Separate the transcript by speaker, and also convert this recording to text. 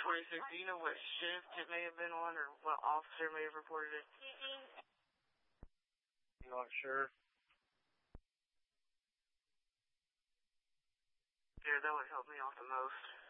Speaker 1: 26. Do you know what shift it may have been on or what officer may have reported it?
Speaker 2: I'm not sure.
Speaker 1: Yeah, that would help me out the most.